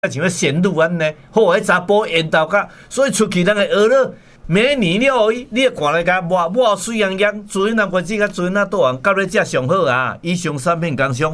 像显露安尼，好，迄查甫缘投甲，所以出去咱会学了。每年了伊，你看来甲抹水洋洋，自然人关子甲自然倒行，到咧遮上好啊！以上产品工商。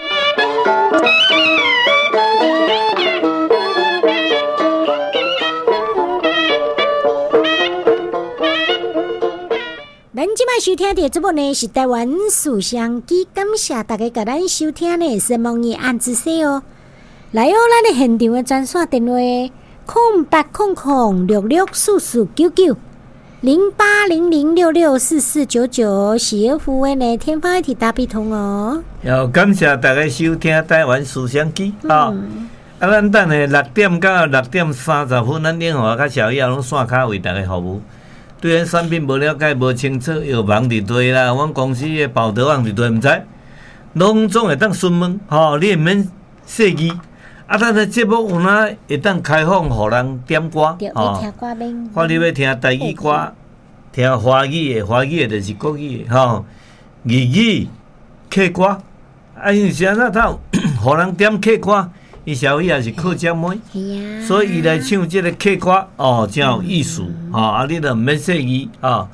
咱即摆收听的节目呢是台湾思想机，感谢大家甲咱收听的是梦怡按子说哦。来哦，咱的现场的专线电话0800664499，0800664499是服务呢天发一体大比通哦。 要感谢大家收听台湾思想机啊！咱等下6点到6点30分，咱电话甲小叶拢线卡为大家服务。对咱产品无了解、无清楚，药房伫对啦，阮公司的报道网伫对，毋知，拢总会当询问，你会免设议。咱的节目有哪会当开放，互人点歌，看你要听台语歌，听华语的就是国语的，粤语客歌，因是安怎互人点客歌。伊小姨也是客家妹，所以伊来唱这个客歌真有意思你著毋免说伊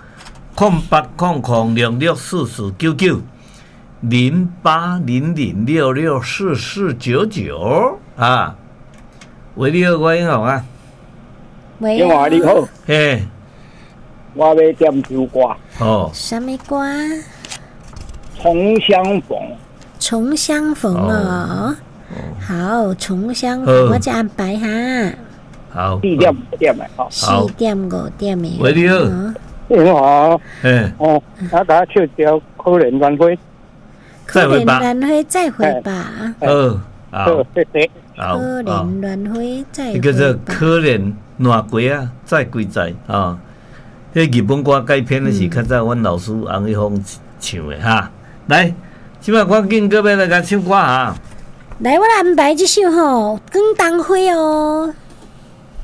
08006644990800664499喂，你好，我英雄啊。 喂，你好，你好。 嘿， 我要点首歌。 什么歌？ 重相逢。 重相逢哦。好，重相逢，我再安排哈。 好 ，4点5点的 ，4点5点的。 喂，你好， 你好。大家唱条可怜鸾花。 再会吧。 可怜鸾花，再会吧。 好，谢谢。 可怜鸾花，再会吧。 叫做可怜烂龟啊，再归在啊。迄日本歌改编的是较早阮老师洪一峰唱的哈。来，即摆赶紧各位来甲唱歌哈。 来，我来安排这首《广东花》哦。